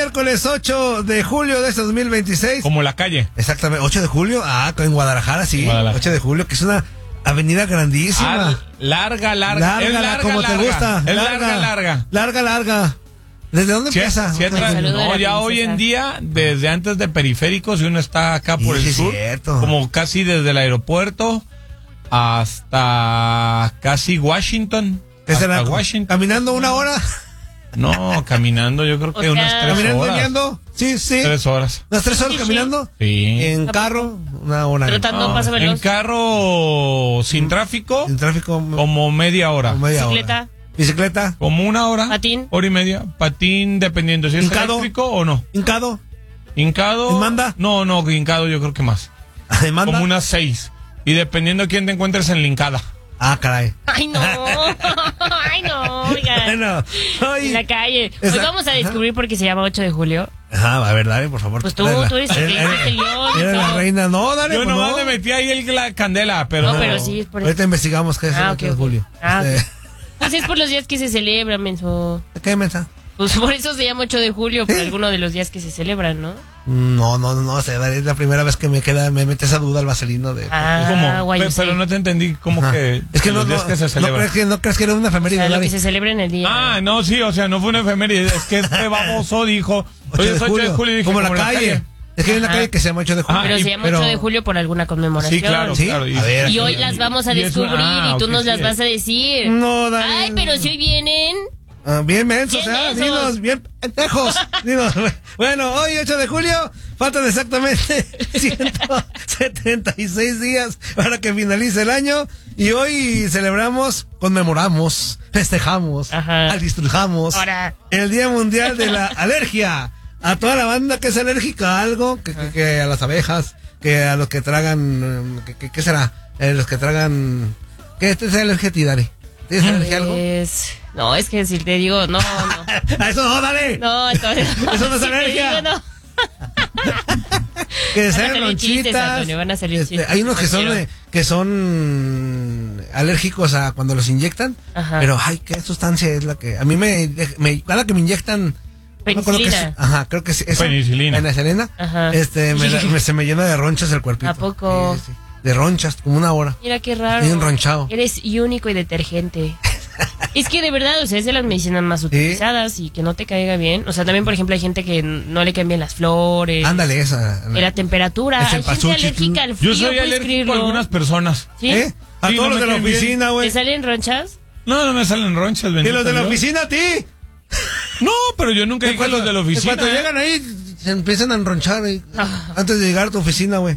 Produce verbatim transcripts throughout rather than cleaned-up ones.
miércoles ocho de julio de este dos mil veintiséis. Como la calle. Exactamente, ocho de julio. Ah, en Guadalajara, sí. Guadalajara. ocho de julio, que es una avenida grandísima. Ah, larga, larga. Larga, larga como larga. te gusta. Es larga, larga, larga. Larga, larga. ¿Desde dónde sí, empieza? Sí, no, ya hoy en día, desde antes de Periféricos, si uno está acá por sí, el sur, cierto. Como casi desde el aeropuerto hasta casi Washington. ¿Qué será? Washington. ¿Caminando una hora? No, caminando yo creo que o sea, unas tres ¿caminando, horas. ¿Caminando? Sí, sí. Tres horas. ¿Unas tres horas sí, caminando? Sí. ¿En carro? Una hora. No, en carro sin tráfico. Sin tráfico. Como media hora. Como media ¿Bicicleta? Hora. ¿Bicicleta? Como una hora. ¿Patín? Hora y media. Patín, dependiendo si es ¿Hincado? eléctrico o no. ¿Hincado? ¿Hincado? ¿En manda? No, no, hincado yo creo que más. ¿En manda? Como unas seis. Y dependiendo de quién te encuentres en la hincada. Ah, caray. Ay, no. Ay, no, oigan. Bueno, hoy... En la calle. Hoy Esa... vamos a descubrir por qué se llama ocho de julio. Ajá, a ver, dale, por favor. Pues tú, dale, tú eres el que eres el león. Eres la reina. No, dale, yo pues nomás no. le metí ahí el, la candela, pero... No, pero sí es por eso. Ahorita investigamos qué es ah, el okay, ocho de julio. Ah, este... Pues es por los días que se celebran, menso. ¿Qué, mensa? Pues por eso se llama ocho de julio, por ¿sí? alguno de los días que se celebran, ¿no? No, no, no, o sea, es la primera vez que me queda, me mete esa duda al vaselino de... Ah, ¿cómo? Pero, pero no te entendí cómo Ajá. que... Es que no, los días no, que se celebran. No crees que, no crees que era una efeméride. O sea, lo que se celebra en el día. Ah, no, sí, o sea, no fue una efeméride, es que este baboso dijo... ocho de julio, de julio dije, como, como la calle. calle. Es que hay una calle que se llama ocho de julio. Ah, pero se llama pero... ocho de julio por alguna conmemoración. Sí, claro, ¿Sí? claro. Y, a ver, y hoy las vamos a descubrir y, ah, y tú okay, nos las sí. vas a decir. No, Dani. Ay, pero si hoy vienen... Uh, bien mensos, o sea, dinos, bien pendejos. Dinos, bueno, hoy ocho de julio, faltan exactamente ciento setenta y seis días para que finalice el año. Y hoy celebramos, conmemoramos, festejamos, alistrujamos el Día Mundial de la Alergia. A toda la banda que es alérgica a algo, que, que, que a las abejas, que a los que tragan, que, que, ¿qué será? Eh, los que tragan, ¿qué es alergia a ti, Dari? ¿Tienes alergia a algo? No, es que si te digo, no, no. A eso no, dale. No, entonces. No, eso no es si alergia. Digo, no. Que sean ronchitas. Van a salir este, hay unos que son, eh, que son alérgicos a cuando los inyectan. Ajá. Pero, ay, ¿qué sustancia es la que? A mí me, me cada que me inyectan. Penicilina. No, es, ajá, creo que es eso. Penicilina. Penicilina. Ajá. Este, me, me, se me llena de ronchas el cuerpito. ¿A poco? Sí, sí. De ronchas, como una hora. Mira qué raro. Bien ronchado. Eres único y detergente. Es que de verdad, o sea, es de las medicinas más utilizadas ¿sí? y que no te caiga bien. O sea, también, por ejemplo, hay gente que no le cambian las flores. Ándale, esa. La, la temperatura. Hay gente alérgica al frío. Yo soy alérgico a algunas personas. ¿Sí? ¿Eh? A sí, todos no los de la oficina, güey. ¿Te salen ronchas? No, no me salen ronchas. ¿Y los de la oficina a ti? No, pero yo nunca dije los de la oficina. Cuando ¿eh? llegan ahí, se empiezan a enronchar ahí, ah. antes de llegar a tu oficina, güey.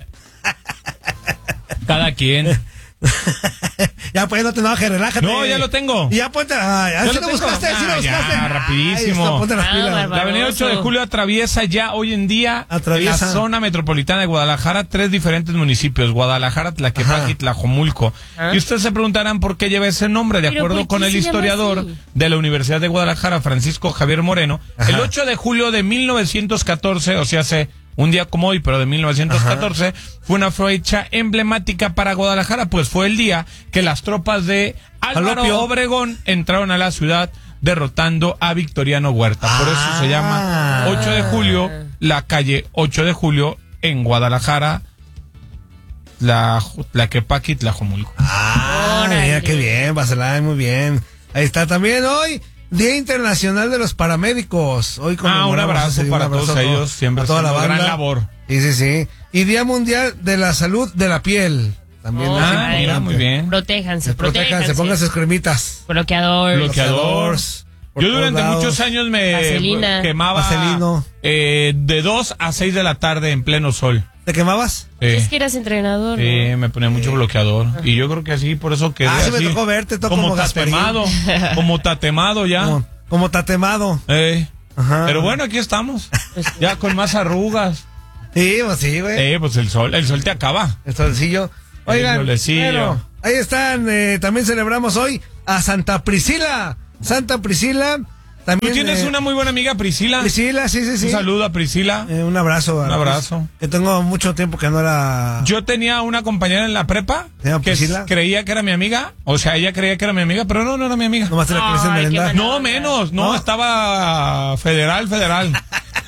Cada quien. Ya, pues, no te enojes, relájate. No, ya lo tengo. Y ya ponte, ah, ya, ¿sí lo, lo buscaste, ah, sí lo buscaste. Ya, rapidísimo. Ay, está, ponte las pilas. Ah, la avenida ocho de julio atraviesa ya hoy en día atraviesa. la zona metropolitana de Guadalajara, tres diferentes municipios, Guadalajara, Tlaquepaque y Tlajomulco. ¿Ah? Y ustedes se preguntarán por qué lleva ese nombre, de acuerdo con el historiador de la Universidad de Guadalajara, Francisco Javier Moreno. Ajá. El ocho de julio de mil novecientos catorce, o sea, hace un día como hoy, pero de mil novecientos catorce, Ajá. fue una fecha emblemática para Guadalajara, pues fue el día que las tropas de Álvaro Alopio. Obregón entraron a la ciudad derrotando a Victoriano Huerta. Por eso ah. se llama ocho de julio, la calle ocho de julio en Guadalajara, la Tlaquepaque y Tlajomulco. Ah, mira qué bien, Baselay, muy bien. Ahí está también hoy. Día Internacional de los Paramédicos. Hoy ah, un abrazo ese, para un abrazo todos todo, ellos, siempre a toda la banda. Gran labor. Sí, sí, sí. Y Día Mundial de la Salud de la Piel. También. Oh, ah, mira, muy bien. Protéjanse, protéjanse. Protéjanse, pongan sus cremitas. Bloqueador. Bloqueador. Yo durante muchos años me Vaselina. quemaba Vaselino. Eh, de dos a seis de la tarde en pleno sol. ¿Te quemabas? Sí. Es que eras entrenador. Sí, ¿no? me ponía mucho sí. bloqueador. Y yo creo que así, por eso quedé ah, sí así. me tocó verte, tocó como, como tatemado. Como tatemado ya. Como, como tatemado. Eh. Ajá. Pero bueno, aquí estamos. Ya con más arrugas. Sí, pues sí, güey. Eh, pues el sol, el sol te acaba. El solcillo. Oigan, el bueno, ahí están, eh, también celebramos hoy a Santa Priscila. Santa Priscila. También, Tú tienes eh, una muy buena amiga, Priscila. Priscila, sí, sí, sí. Un saludo a Priscila. Eh, un abrazo. Un abrazo. Pues, que tengo mucho tiempo que no era... Yo tenía una compañera en la prepa que Priscila? creía que era mi amiga. O sea, ella creía que era mi amiga, pero no, no era mi amiga. Nomás era que no, menos, no, no, estaba federal, federal.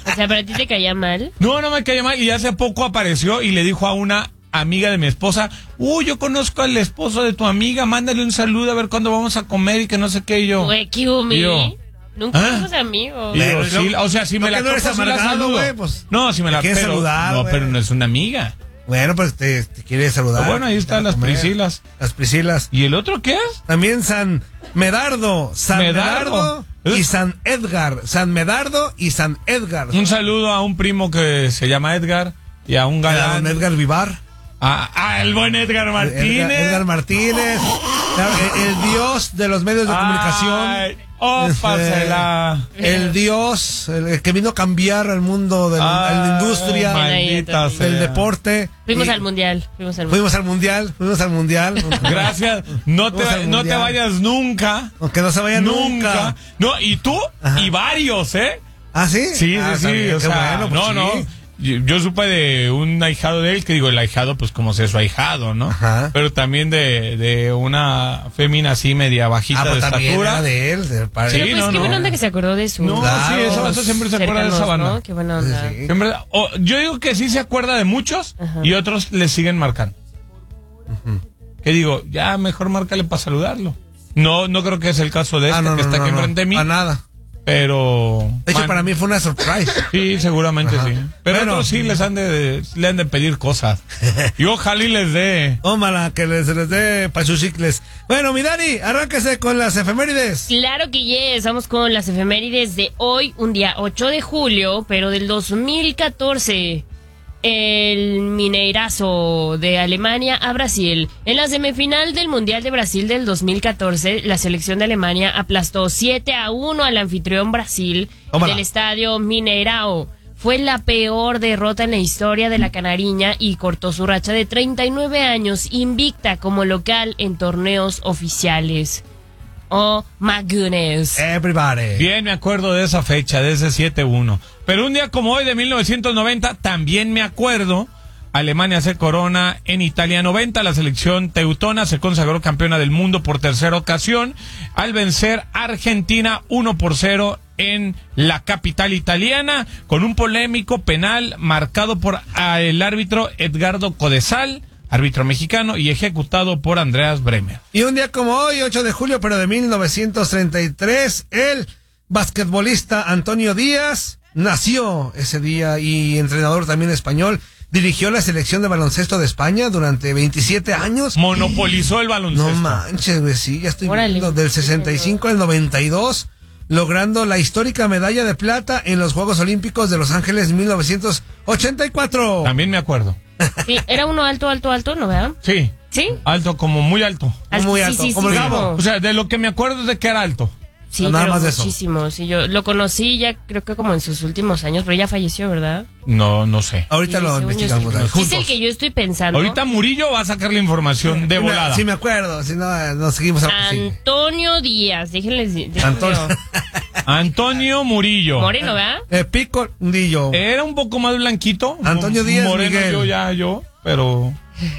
O sea, ¿para ti te caía mal? No, no me caía mal. Y hace poco apareció y le dijo a una amiga de mi esposa, uy, yo conozco al esposo de tu amiga, mándale un saludo a ver cuándo vamos a comer y que no sé qué. Y yo, Güey, ¿qué humi? yo, Nunca ¿ah? somos amigos. Y yo, sí, o sea, si me la no eres topo, sí la amargado, saludo. güey, pues, no, si me la quieres pero, saludar, no, güey. pero no es una amiga. Bueno, pues te, te quiere saludar. Pero bueno, ahí están las comer. Priscilas. Las Priscilas. ¿Y el otro qué es? También San Medardo, San Medardo. Medardo, y San Edgar. San Medardo y San Edgar. Un saludo a un primo que se llama Edgar y a un A galán. don Edgar Vivar. Ah, ah, el buen Edgar Martínez. Edgar, Edgar Martínez. El, el dios de los medios de comunicación. Ay, oh, Este, pásela. El dios, el, el que vino a cambiar el mundo de la, Ay, la industria, maldita sea. del deporte. Fuimos Y al mundial. Fuimos al mundial. Fuimos al mundial, fuimos al mundial. Gracias. No te, Fuimos al no te mundial. vayas nunca. Aunque no se vayan nunca. Nunca. No, y tú Ajá. y varios, ¿eh? ¿Ah, sí? Sí, Ah, sí, está sí. bien, O qué sea, bueno, pues no, no. sí. Yo, yo supe de un ahijado de él, que digo, el ahijado, pues como sea su ahijado, ¿no? Ajá. Pero también de, de una fémina así media bajita Ah, de pues también estatura. era de él. Del padre. Sí, Pero pues no, qué no. buena onda que se acordó de su... No, Claro. sí, ese vato siempre se acuerda de esa cercanos, banda. ¿no? Qué buena onda. Sí. En verdad, o- yo digo que sí se acuerda de muchos Ajá. y otros le siguen marcando. Que digo, ya mejor márcale para saludarlo. No, no creo que es el caso de este Ah, no, que no, está no, aquí no. enfrente de mí, A nada. pero... De hecho, man, para mí fue una surprise. sí, seguramente Ajá. sí. Pero Bueno. otros sí les han de, le han de pedir cosas. Y ojalá y les dé. Ómala, que les, les dé pa' sus chicles. Bueno, mi Dani, arránquese con las efemérides. Claro que yes, vamos con las efemérides de hoy, un día ocho de julio, pero del dos mil catorce. El Mineirazo de Alemania a Brasil. En la semifinal del Mundial de Brasil del dos mil catorce, la selección de Alemania aplastó siete a uno al anfitrión Brasil Tómala. del estadio Mineirao. Fue la peor derrota en la historia de la canariña y cortó su racha de treinta y nueve años invicta como local en torneos oficiales. Oh my goodness. Everybody. Bien me acuerdo de esa fecha, de ese siete uno. Pero un día como hoy de mil novecientos noventa, también me acuerdo, Alemania se corona en Italia noventa, la selección teutona se consagró campeona del mundo por tercera ocasión al vencer a Argentina uno por cero en la capital italiana, con un polémico penal marcado por ah, el árbitro Edgardo Codesal, árbitro mexicano, y ejecutado por Andreas Bremer. Y un día como hoy, ocho de julio, pero de mil novecientos treinta y tres, el basquetbolista Antonio Díaz nació ese día y entrenador también español. Dirigió la selección de baloncesto de España durante veintisiete años. Monopolizó el baloncesto. No manches, güey, sí, ya estoy Órale. viendo. Del sesenta y cinco al noventa y dos, logrando la histórica medalla de plata en los Juegos Olímpicos de Los Ángeles mil novecientos ochenta y cuatro. También me acuerdo. Sí, era uno alto, alto, alto, ¿no verdad? Sí. ¿Sí? Alto, como muy alto. Muy alto, como el Gabo. O sea, de lo que me acuerdo es de que era alto. Sí, Nada pero más de eso. muchísimo. Sí, yo lo conocí ya creo que como en sus últimos años, pero ya falleció, ¿verdad? No, no sé. Ahorita Sí, lo según yo investigamos sí. ahí, Sí, es juntos. el que yo estoy pensando. Ahorita Murillo va a sacar la información de Sí me- volada. Sí, me acuerdo. Si no, nos seguimos a sí. Antonio Díaz, déjenles. déjenles- Antonio. Antonio Murillo. Moreno, ¿verdad? Eh, Pico Dillo. Era un poco más blanquito. Antonio Díaz Moreno, Miguel. yo ya, yo, pero...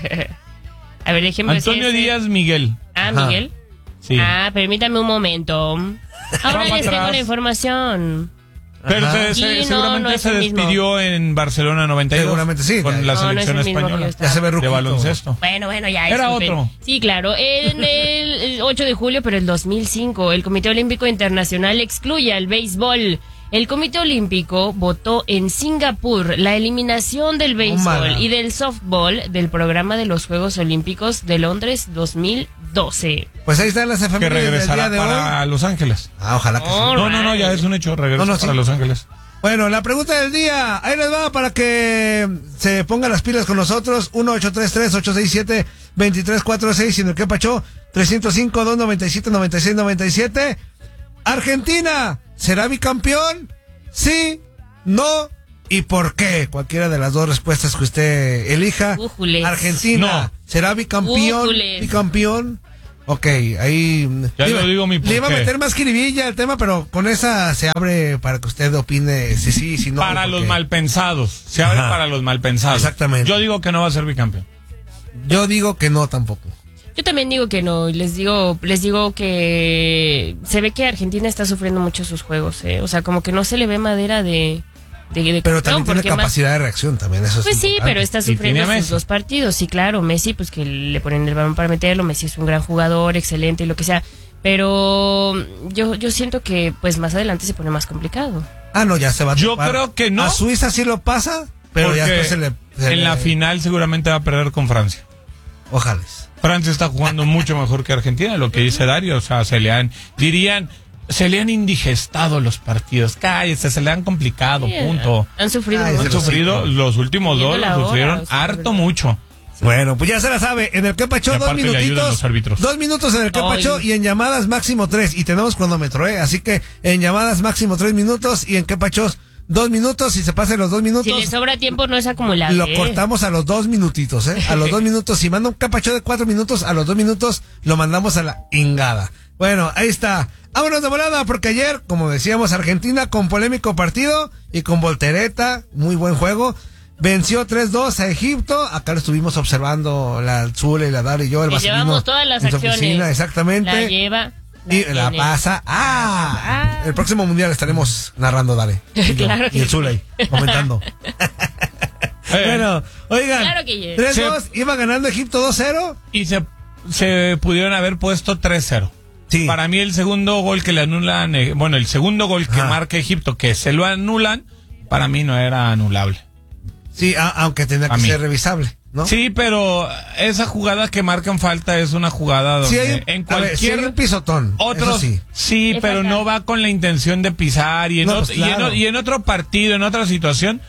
A ver, déjenme ver si Antonio es ese. Díaz Miguel. Ah, Ajá. Miguel. Sí. Ah, permítame un momento. Ahora Vamos les tengo atrás. la información. Pero Ajá. se- Sí, se- no, seguramente no es se el mismo. despidió en Barcelona noventa y dos. Seguramente sí. Con la No, no es selección el mismo que española. yo estaba. Ya se ve De ruquito. baloncesto. Bueno, bueno, ya. Era disculpen. otro. Sí, claro. En el ocho de julio, pero el dos mil cinco, el Comité Olímpico Internacional excluye al béisbol. El Comité Olímpico votó en Singapur la eliminación del béisbol Tómala. y del softball del programa de los Juegos Olímpicos de Londres dos mil doce. Pues ahí están las Que efemérides del regresará día de para hoy. Los Ángeles. Ah, ojalá que sí. Oh. No, no, no, ya es un hecho. Regresa No, no, sí. para Los Ángeles. Bueno, la pregunta del día, ahí les va para que se pongan las pilas con nosotros. uno ocho tres tres, ocho seis siete, dos tres cuatro seis y en el que pachó tres cero cinco, dos nueve siete, nueve seis nueve siete. Argentina, ¿será bicampeón? Sí, no y por qué. Cualquiera de las dos respuestas que usted elija. Újules. Argentina, No. ¿será bicampeón? Újules. Bicampeón. Ok, ahí... Ya le lo iba- digo mi por Le iba a qué. meter más jiribilla el tema, pero con esa se abre para que usted opine si sí, si no. Para y por los qué. malpensados. Se abre Ajá. para los malpensados. Exactamente. Yo digo que no va a ser bicampeón. Yo digo que no tampoco. Yo también digo que no, y les digo, les digo que se ve que Argentina está sufriendo mucho sus juegos, ¿eh? O sea, como que no se le ve madera de, de, de pero campeón, también tiene capacidad más... de reacción también, eso pues es sí, importante. pero está sufriendo sus dos partidos, sí, claro, Messi, pues que le ponen el balón para meterlo, Messi es un gran jugador, excelente y lo que sea, pero yo yo siento que pues más adelante se pone más complicado. Ah, no, ya se va a Yo topar. Creo que no. A Suiza sí lo pasa, pero ya después se le... Se en le... la final seguramente va a perder con Francia. Ojalá. Francia está jugando mucho mejor que Argentina, lo que dice Dario, o sea, se le han, dirían, se le han indigestado los partidos, cállese, se le han complicado, yeah. punto. Han sufrido Ay, Han sufrido, los últimos dos los sufrieron hora, harto mucho. Bueno, pues ya se la sabe, en el que Pachó dos minutitos, dos minutos en el que Pachó y en llamadas máximo tres, y tenemos cronómetro, ¿eh? Así que en llamadas máximo tres minutos y en que Pachó dos minutos, y se pasen los dos minutos. Si le sobra tiempo no es acumulable. Lo cortamos a los dos minutitos, ¿eh? A los dos minutos, si manda un Capacho de cuatro minutos, a los dos minutos lo mandamos a la ingada. Bueno, ahí está. Vámonos de volada, porque ayer, como decíamos, Argentina con polémico partido y con voltereta, muy buen juego. Venció tres dos a Egipto. Acá lo estuvimos observando la Zule, la Dar y yo, el Vaselino. Llevamos todas las acciones. Oficina, exactamente. La lleva. La y la pasa. ¡Ah! ah. El próximo mundial estaremos narrando, dale. Y, claro yo, que y el Zule comentando. Bueno, oigan. Claro que tres dos, iba ganando Egipto dos cero. Y se, se pudieron haber puesto tres cero. Sí. Para mí el segundo gol que le anulan, eh, bueno, el segundo gol que ah. marca Egipto, que se lo anulan, para mí no era anulable. Sí, a, aunque tenía que ser revisable, ¿no? Sí, pero esa jugada que marcan falta es una jugada donde sí hay, en cualquier ver, sí hay un pisotón. Otros, sí, sí pero falta. No va con la intención de pisar y en, no, otro, pues claro. y, en, y en otro partido, en otra situación,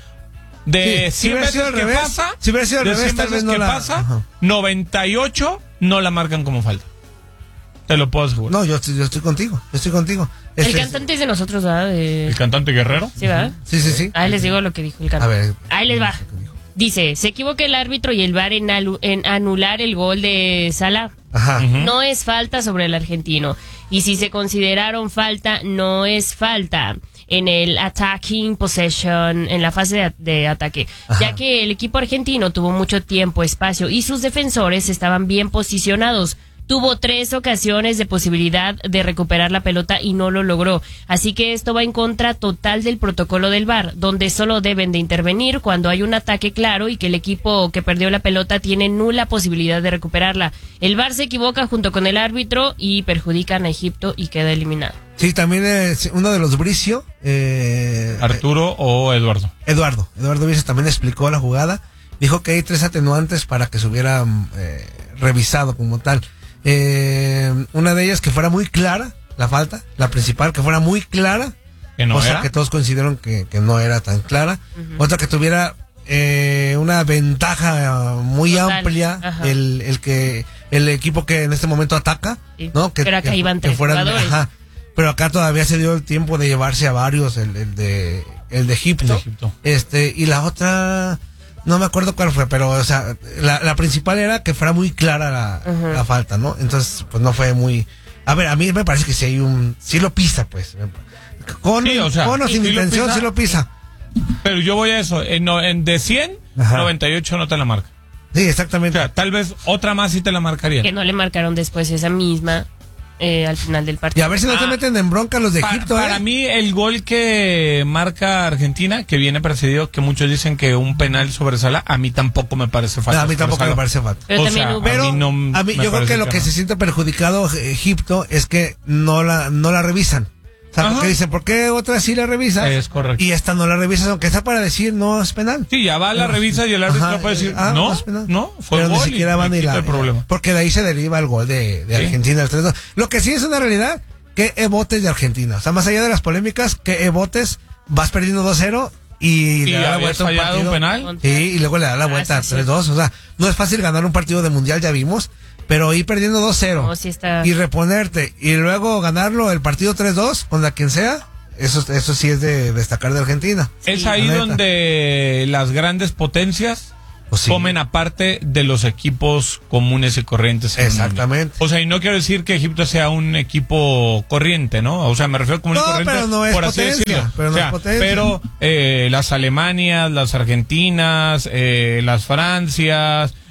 de sí, cien si veces que revés, pasa, si hubiera sido al revés, tal vez no que la... pasa, Ajá. noventa y ocho no la marcan como falta. Te lo puedo asegurar. No, yo estoy, yo estoy contigo, yo estoy contigo. Este, el cantante es de nosotros, ¿verdad? De... ¿El cantante Guerrero? Sí, ¿verdad? Sí, sí, sí. Ahí les digo lo que dijo el cantante. A ver. Ahí les va. Dice, se equivoca el árbitro y el V A R en, alu- en anular el gol de Salah. Ajá. Uh-huh. No es falta sobre el argentino. Y si se consideraron falta, no es falta en el attacking possession, en la fase de, de ataque. Ajá. Ya que el equipo argentino tuvo mucho tiempo, espacio y sus defensores estaban bien posicionados. Tuvo tres ocasiones de posibilidad de recuperar la pelota y no lo logró. Así que esto va en contra total del protocolo del V A R, donde solo deben de intervenir cuando hay un ataque claro y que el equipo que perdió la pelota tiene nula posibilidad de recuperarla. El V A R se equivoca junto con el árbitro y perjudican a Egipto y queda eliminado. Sí, también es uno de los Bricio. Eh, Arturo o Eduardo. Eduardo. Eduardo Bricio también explicó la jugada. Dijo que hay tres atenuantes para que se hubiera eh, revisado como tal. Eh, una de ellas que fuera muy clara la falta, la principal que fuera muy clara, que no cosa era? que todos coincidieron que, que no era tan clara. Uh-huh. Otra que tuviera eh, una ventaja muy Total. amplia el, el que el equipo que en este momento ataca, sí. ¿no? Que, pero acá que, iban que tres fueran, jugadores. Ajá, pero acá todavía se dio el tiempo de llevarse a varios, el, el de el de Egipto, el de Egipto. Este y la otra no me acuerdo cuál fue, pero o sea, la, la principal era que fuera muy clara la, uh-huh. la falta, ¿no? Entonces, pues no fue muy... A ver, a mí me parece que si hay un... Sí lo pisa, pues. Con, sí, o, sea, con o sin sí intención, lo sí lo pisa. Pero yo voy a eso. En, en de cien, Ajá. noventa y ocho no te la marca. Sí, exactamente. O sea, tal vez otra más sí te la marcaría. Que no le marcaron después esa misma... Eh, al final del partido. Y a ver si no ah, se meten en bronca los de para, Egipto. Para ¿eh? mí, el gol que marca Argentina, que viene precedido, que muchos dicen que un penal sobre Salah, a mí tampoco me parece falta. No, a mí tampoco me parece falta. Pero, o sea, pero a mí, no a mí yo creo que lo que, que no. se siente perjudicado Egipto es que no la, no la revisan. O sea, porque dicen, ¿por qué otra sí la revisas? Es correcto. Y esta no la revisas, aunque está para decir no es penal. Sí, ya va, la revisa y el árbitro Ajá, puede decir, ah, no, no, no, fue pero gol. Ni siquiera van y la, el problema. Porque de ahí se deriva el gol de, de sí. Argentina, el tres dos. Lo que sí es una realidad, que ebotes de Argentina. O sea, más allá de las polémicas, que ebotes, vas perdiendo dos cero y, y le da la vuelta a un partido. Un penal. Sí, y luego le da la vuelta a tres dos. O sea, no es fácil ganar un partido de mundial, ya vimos. Pero ir perdiendo dos cero no, sí está... y reponerte y luego ganarlo el partido tres dos contra quien sea, eso, eso sí es de destacar de Argentina. Es sí, ahí donde las grandes potencias pues sí. comen aparte de los equipos comunes y corrientes. Exactamente. O sea, y no quiero decir que Egipto sea un equipo corriente, ¿no? O sea, me refiero a común y no, corriente, pero no es por potencia, así decirlo. Pero, no o sea, es potencia. pero eh, las Alemanias, las Argentinas, eh, las Francias...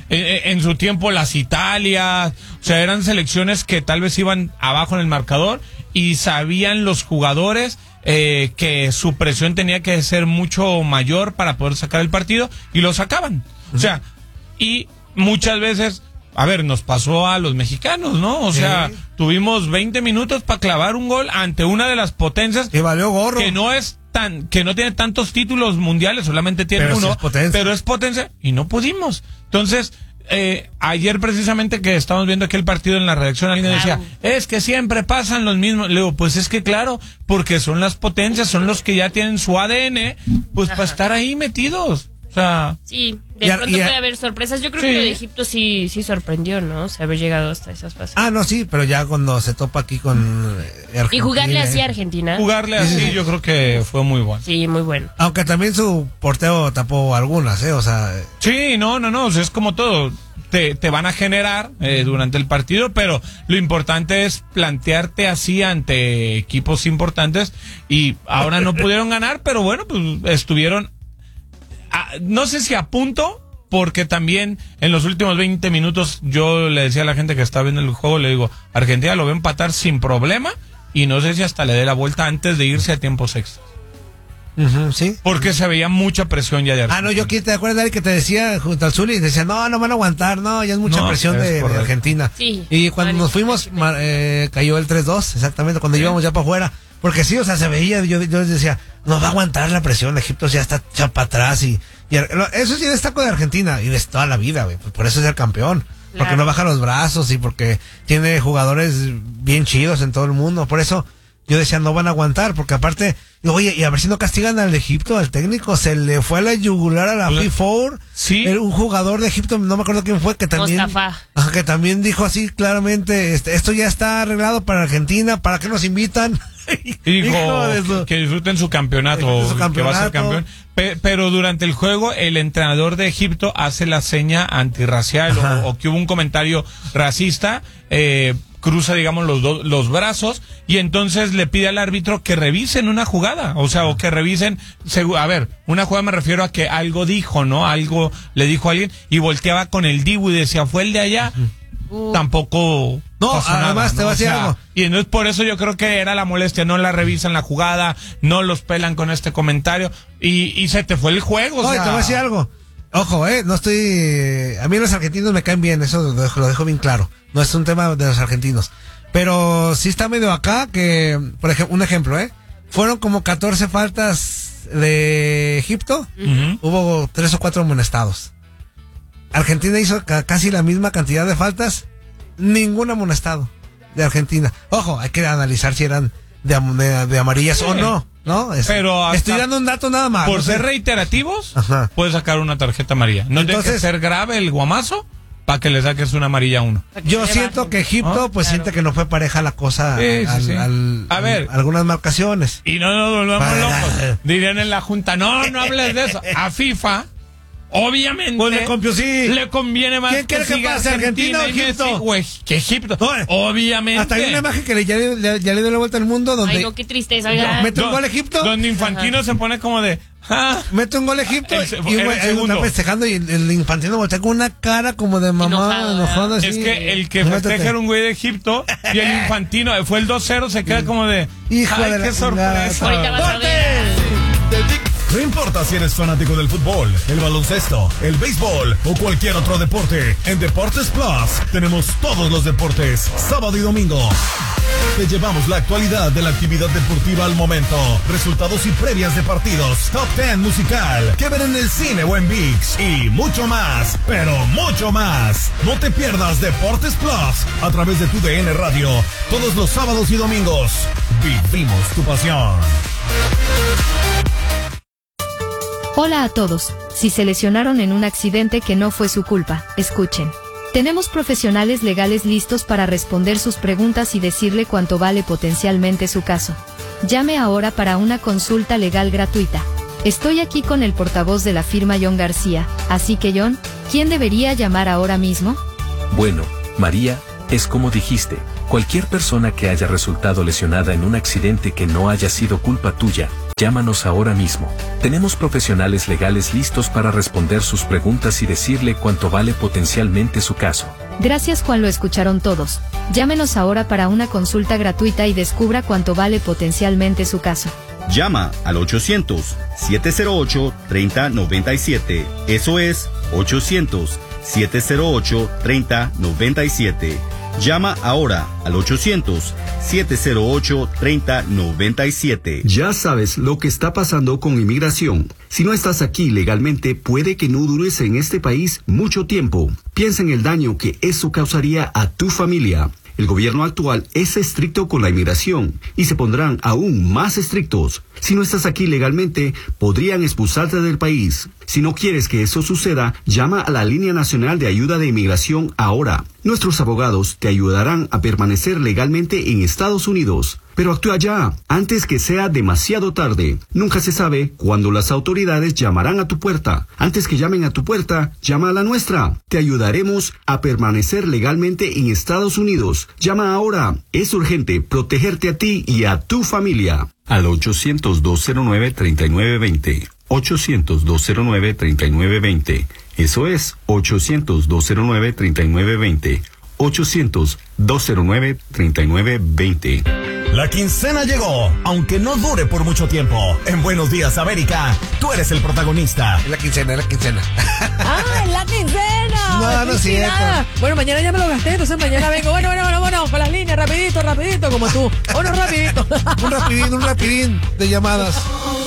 en, en su tiempo las Italias, o sea, eran selecciones que tal vez iban abajo en el marcador y sabían los jugadores eh, que su presión tenía que ser mucho mayor para poder sacar el partido y lo sacaban. O sea, y muchas veces, a ver, nos pasó a los mexicanos, ¿no? O sea, sí. tuvimos veinte minutos para clavar un gol ante una de las potencias y valió gorro. Que no es tan, que no tiene tantos títulos mundiales, solamente tiene pero uno, sí es potencia. pero es potencia y no pudimos. Entonces, eh, ayer precisamente que estábamos viendo aquel partido en la redacción, alguien decía, es que siempre pasan los mismos. Le digo, pues es que claro, porque son las potencias, son los que ya tienen su A D N, pues para estar ahí metidos. O sea, sí, de pronto puede haber sorpresas. Yo creo sí. que lo de Egipto sí sí sorprendió, ¿no? O sea, haber llegado hasta esas fases. Ah, no, sí, pero ya cuando se topa aquí con Argentina. Y jugarle así a Argentina. Jugarle así, sí. yo creo que fue muy bueno. Sí, muy bueno. Aunque también su porteo tapó algunas, ¿eh? O sea. Sí, no, no, no, o sea, es como todo. Te, te van a generar eh, durante el partido, pero lo importante es plantearte así ante equipos importantes y ahora no pudieron ganar, pero bueno, pues estuvieron. A, no sé si a punto, porque también en los últimos veinte minutos yo le decía a la gente que estaba viendo el juego, le digo, Argentina lo va a empatar sin problema y no sé si hasta le dé la vuelta antes de irse a tiempos extras. Uh-huh, sí. Porque se veía mucha presión ya de Argentina. Ah, no, yo aquí te acuerdas, Dari, que te decía junto al Zuli, decía, no, no van a aguantar, no, ya es mucha no, presión de, de Argentina. Sí. Y cuando Vale, nos fuimos, eh, cayó el tres dos, exactamente, cuando sí. íbamos ya para afuera. Porque sí, o sea, se veía, yo, yo decía, no va a aguantar la presión, Egipto ya está ya para atrás y, y eso sí destaco de Argentina y de toda la vida, güey, por eso es el campeón, claro. Porque no baja los brazos y porque tiene jugadores bien chidos en todo el mundo, por eso yo decía, no van a aguantar, porque aparte, oye, y a ver si no castigan al de Egipto, al técnico, se le fue a la yugular a la FIFA, sí. un jugador de Egipto, no me acuerdo quién fue, que también, Mustafa. que también dijo así claramente, este, esto ya está arreglado para Argentina, ¿para qué nos invitan? Y dijo que disfruten su campeonato, su campeonato, que va a ser campeón. Pe pero durante el juego el entrenador de Egipto hace la seña antirracial o, o que hubo un comentario racista, eh, cruza, digamos, los dos los brazos y entonces le pide al árbitro que revisen una jugada, o sea, o que revisen, a ver, una jugada me refiero a que algo dijo, ¿no? Algo le dijo a alguien y volteaba con el dibu y decía, fue el de allá. Uh. Tampoco no, además nada, te ¿no? va a decir o sea, algo. Y entonces por eso yo creo que era la molestia, no la revisan la jugada, no los pelan con este comentario y, y se te fue el juego. No, o sea... te voy a decir algo. Ojo, eh, no estoy. A mí los argentinos me caen bien, eso lo dejo, lo dejo bien claro. No es un tema de los argentinos. Pero sí está medio acá que, por ejemplo, un ejemplo, eh. Fueron como catorce faltas de Egipto, uh-huh. Hubo tres o cuatro amonestados. Argentina hizo ca casi la misma cantidad de faltas, ningún amonestado de Argentina. Ojo, hay que analizar si eran de, de, de amarillas sí. o no, ¿no? Es, pero estoy dando un dato nada más. Por no ser sé. reiterativos, Ajá. puedes sacar una tarjeta amarilla. No tiene que ser grave el guamazo para que le saques una amarilla a uno. Yo siento que Egipto, ¿no? Pues claro. Siente que no fue pareja la cosa sí, al, sí, sí. Al, a ver, al, algunas marcaciones. Y no nos volvamos locos. Dirían en la junta, no, no hables de eso. A FIFA, obviamente, pues le, compió, sí. le conviene más ¿Quién que, que pase, Argentina o Egipto? Messi, que Egipto, no, obviamente. Hasta hay una imagen que le, ya, le, ya le dio la vuelta al mundo donde... Ay, no, qué tristeza. No, mete un gol Egipto. Donde Infantino Ajá. se pone como de... Ah, mete un gol Egipto el, y está festejando y el, el Infantino voltea con una cara como de mamá enojado, enojado así. Es que el que festeja era un güey de Egipto y el Infantino fue el dos cero, se queda como de... Hijo ay, de qué sorpresa. No importa si eres fanático del fútbol, el baloncesto, el béisbol o cualquier otro deporte, en Deportes Plus tenemos todos los deportes, sábado y domingo. Te llevamos la actualidad de la actividad deportiva al momento, resultados y previas de partidos, top diez musical, que ver en el cine o en ViX y mucho más, pero mucho más. No te pierdas Deportes Plus a través de tu D N Radio, todos los sábados y domingos. Vivimos tu pasión. Hola a todos, si se lesionaron en un accidente que no fue su culpa, escuchen. Tenemos profesionales legales listos para responder sus preguntas y decirle cuánto vale potencialmente su caso. Llame ahora para una consulta legal gratuita. Estoy aquí con el portavoz de la firma John García, así que John, ¿quién debería llamar ahora mismo? Bueno, María, es como dijiste, cualquier persona que haya resultado lesionada en un accidente que no haya sido culpa tuya, Llámanos ahora mismo. Tenemos profesionales legales listos para responder sus preguntas y decirle cuánto vale potencialmente su caso. Gracias, Juan, lo escucharon todos. Llámenos ahora para una consulta gratuita y descubra cuánto vale potencialmente su caso. Llama al ochocientos, siete cero ocho, tres cero nueve siete. Eso es ochocientos, siete cero ocho, tres cero nueve siete. Llama ahora al ochocientos, siete cero ocho, tres cero nueve siete. Ya sabes lo que está pasando con inmigración. Si no estás aquí legalmente, puede que no dures en este país mucho tiempo. Piensa en el daño que eso causaría a tu familia. El gobierno actual es estricto con la inmigración y se pondrán aún más estrictos. Si no estás aquí legalmente, podrían expulsarte del país. Si no quieres que eso suceda, llama a la Línea Nacional de Ayuda de Inmigración ahora. Nuestros abogados te ayudarán a permanecer legalmente en Estados Unidos. Pero actúa ya, antes que sea demasiado tarde. Nunca se sabe cuándo las autoridades llamarán a tu puerta. Antes que llamen a tu puerta, llama a la nuestra. Te ayudaremos a permanecer legalmente en Estados Unidos. Llama ahora. Es urgente protegerte a ti y a tu familia. Al ochocientos, dos cero nueve, tres nueve dos cero. ochocientos, dos cero nueve, tres nueve dos cero. Eso es ochocientos, dos cero nueve, tres nueve dos cero. ochocientos, dos cero nueve, tres nueve dos cero. La quincena llegó, aunque no dure por mucho tiempo. En Buenos Días, América, tú eres el protagonista. Es la quincena, es la quincena. ¡Ah, es la quincena! No, no es cierto. Bueno, mañana ya me lo gasté, entonces mañana vengo. Bueno, bueno, bueno, bueno, con las líneas, rapidito, rapidito, como tú. Uno rapidito. Un rapidín, un rapidín de llamadas.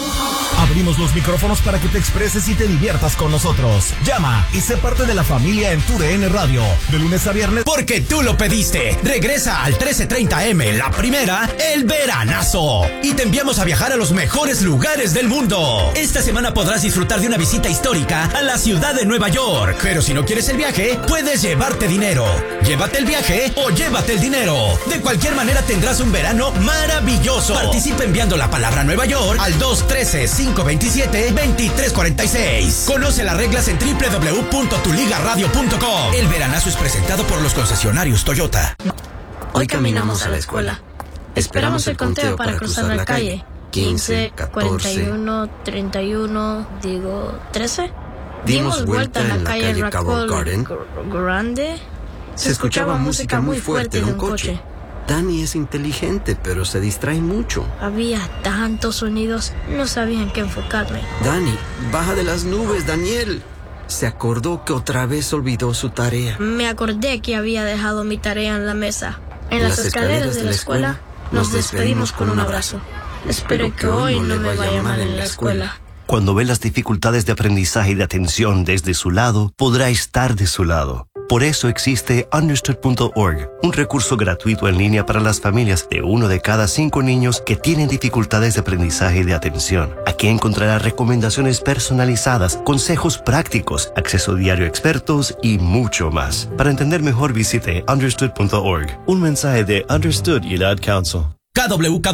Abrimos los micrófonos para que te expreses y te diviertas con nosotros. Llama y sé parte de la familia en tu D N Radio. De lunes a viernes. Porque tú lo pediste. Regresa al trece treinta eme, la primera, el veranazo. Y te enviamos a viajar a los mejores lugares del mundo. Esta semana podrás disfrutar de una visita histórica a la ciudad de Nueva York. Pero si no quieres el viaje, puedes llevarte dinero. Llévate el viaje o llévate el dinero. De cualquier manera tendrás un verano maravilloso. Participa enviando la palabra Nueva York al dos uno tres, cinco dos siete, dos tres cuatro seis. Conoce las reglas en doble u doble u doble u punto tu liga radio punto com. El veranazo es presentado por los concesionarios Toyota. Hoy caminamos a la escuela. Esperamos el conteo para cruzar la calle. quince, cuarenta y uno, treinta y uno, digo, trece. Dimos vuelta en la calle Raccoon Garden. Grande. Se escuchaba música muy fuerte de un coche. Dani es inteligente, pero se distrae mucho. Había tantos sonidos, no sabía en qué enfocarme. Dani, baja de las nubes, Daniel. Se acordó que otra vez olvidó su tarea. Me acordé que había dejado mi tarea en la mesa. En las, las escaleras, escaleras de la escuela, nos despedimos con un abrazo. Espero que hoy no me vaya mal en la escuela. Cuando ve las dificultades de aprendizaje y de atención desde su lado, podrá estar de su lado. Por eso existe understood punto org, un recurso gratuito en línea para las familias de uno de cada cinco niños que tienen dificultades de aprendizaje y de atención. Aquí encontrará recomendaciones personalizadas, consejos prácticos, acceso diario a expertos y mucho más. Para entender mejor visite understood punto org. Un mensaje de Understood y el Ad Council. K W K